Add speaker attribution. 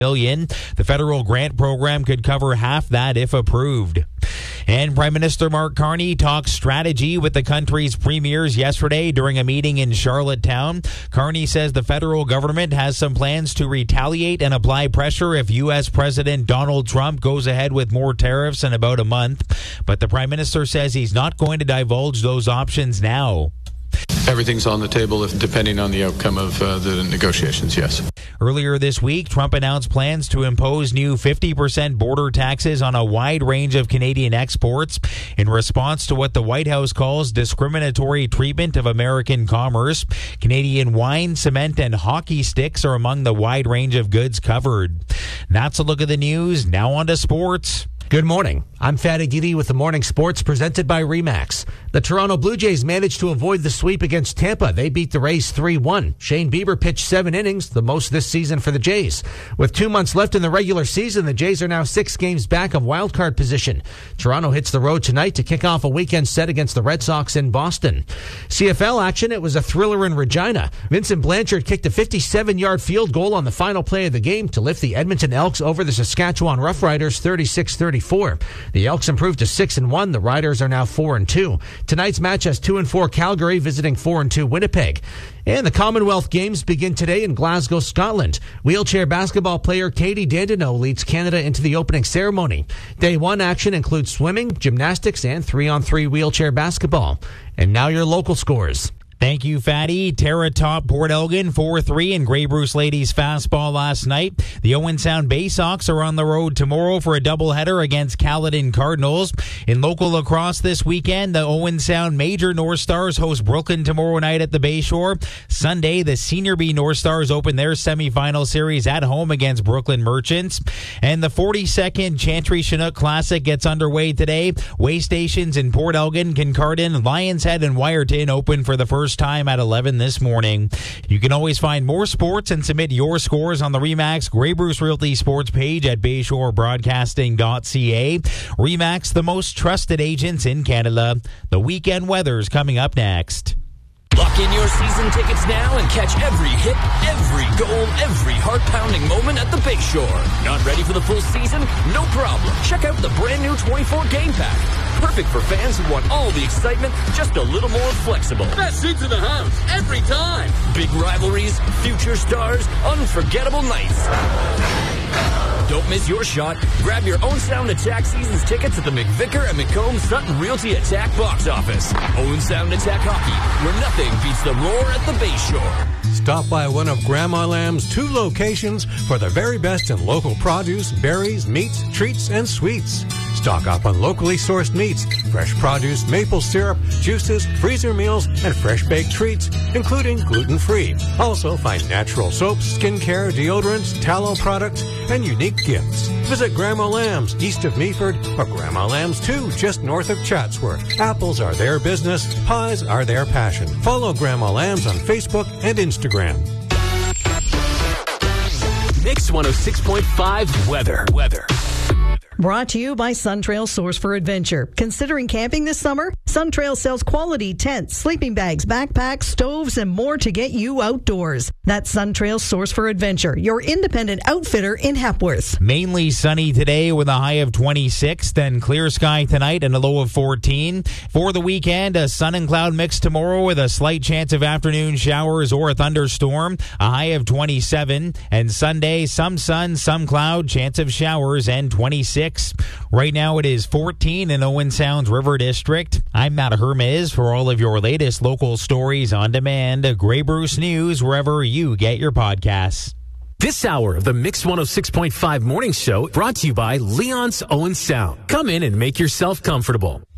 Speaker 1: million. The federal grant program could cover half that if approved. And Prime Minister Mark Carney talked strategy with the country's premiers yesterday during a meeting in Charlottetown. Carney says the federal government has some plans to retaliate and apply pressure if U.S. President Donald Trump goes ahead with more tariffs in about a month. But the Prime Minister says he's not going to divulge those options now.
Speaker 2: Everything's on the table depending on the outcome of the negotiations, yes.
Speaker 1: Earlier this week, Trump announced plans to impose new 50% border taxes on a wide range of Canadian exports in response to what the White House calls discriminatory treatment of American commerce. Canadian wine, cement, and hockey sticks are among the wide range of goods covered. That's a look at the news. Now on to sports.
Speaker 3: Good morning. I'm Fatty Giddy with the Morning Sports presented by RE/MAX. The Toronto Blue Jays managed to avoid the sweep against Tampa. They beat the Rays 3-1. Shane Bieber pitched 7 innings, the most this season for the Jays. With 2 months left in the regular season, the Jays are now 6 games back of wildcard position. Toronto hits the road tonight to kick off a weekend set against the Red Sox in Boston. CFL action, it was a thriller in Regina. Vincent Blanchard kicked a 57-yard field goal on the final play of the game to lift the Edmonton Elks over the Saskatchewan Roughriders 36-34. The Elks improved to 6-1. The Riders are now 4-2. Tonight's match has 2-4 Calgary visiting 4-2 Winnipeg. And the Commonwealth Games begin today in Glasgow, Scotland. Wheelchair basketball player Katie Dandeneau leads Canada into the opening ceremony. Day 1 action includes swimming, gymnastics, and 3-on-3 wheelchair basketball. And now your local scores.
Speaker 1: Thank you, Fatty. Tara topped Port Elgin 4-3 in Grey Bruce Ladies fastball last night. The Owen Sound Bay Sox are on the road tomorrow for a doubleheader against Caledon Cardinals. In local lacrosse this weekend, the Owen Sound Major North Stars host Brooklyn tomorrow night at the Bayshore. Sunday, the Senior B North Stars open their semifinal series at home against Brooklyn Merchants. And the 42nd Chantry Chinook Classic gets underway today. Way stations in Port Elgin, Kincardine, Lions Head, and Wyerton open for the first time at 11 this morning. You can always find more sports and submit your scores on the RE/MAX Grey Bruce Realty Sports page at BayshoreBroadcasting.ca. RE/MAX, the most trusted agents in Canada. The weekend weather's coming up next.
Speaker 4: Lock in your season tickets now and catch every hit, every goal, every heart-pounding moment at the Bayshore. Not ready for the full season? No problem. Check out the brand new 24 Game Pack. Perfect for fans who want all the excitement, just a little more flexible.
Speaker 5: Best seats in the house, every time.
Speaker 4: Big rivalries, future stars, unforgettable nights. Don't miss your shot. Grab your Owen Sound Attack Seasons tickets at the McVicker and McComb Sutton Realty Attack box office. Owen Sound Attack Hockey, where nothing beats the roar at the Bayshore.
Speaker 6: Stop by one of Grandma Lamb's 2 locations for the very best in local produce, berries, meats, treats, and sweets. Stock up on locally sourced meats, fresh produce, maple syrup, juices, freezer meals, and fresh baked treats, including gluten-free. Also find natural soaps, skincare, deodorants, tallow products, and unique gifts. Visit Grandma Lamb's east of Meaford or Grandma Lamb's 2 just north of Chatsworth. Apples are their business, pies are their passion. Follow Grandma Lamb's on Facebook and Instagram.
Speaker 4: Mix 106.5 Weather.
Speaker 7: Brought to you by Suntrail Source for Adventure. Considering camping this summer? Suntrail sells quality tents, sleeping bags, backpacks, stoves, and more to get you outdoors. That's Suntrail Source for Adventure, your independent outfitter in Hepworth.
Speaker 1: Mainly sunny today with a high of 26, then clear sky tonight and a low of 14. For the weekend, a sun and cloud mix tomorrow with a slight chance of afternoon showers or a thunderstorm, a high of 27. And Sunday, some sun, some cloud, chance of showers, and 26. Right now it is 14 in Owen Sound's River District. I'm Matt Hermes for all of your latest local stories on demand. Grey Bruce News, wherever you get your podcasts.
Speaker 4: This hour of the Mix 106.5 Morning Show brought to you by Leon's Owen Sound. Come in and make yourself comfortable.